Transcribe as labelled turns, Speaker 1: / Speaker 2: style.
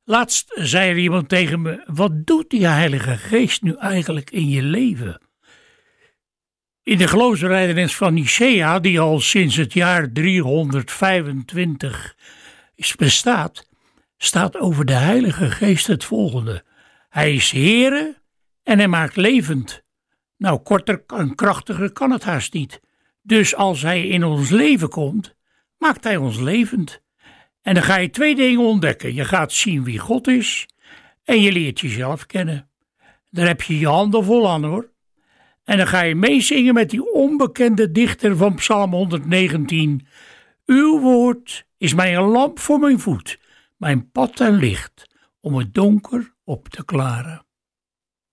Speaker 1: Laatst zei er iemand tegen me: wat doet die Heilige Geest nu eigenlijk in je leven? In de geloofsbelijdenis van Nicea, die al sinds het jaar 325 bestaat, staat over de Heilige Geest het volgende: Hij is Heere en hij maakt levend. Nou, korter en krachtiger kan het haast niet. Dus als hij in ons leven komt, maakt hij ons levend. En dan ga je twee dingen ontdekken. Je gaat zien wie God is en je leert jezelf kennen. Daar heb je je handen vol aan, hoor. En dan ga je meezingen met die onbekende dichter van Psalm 119. Uw woord is mij een lamp voor mijn voet, mijn pad en licht, om het donker op te klaren.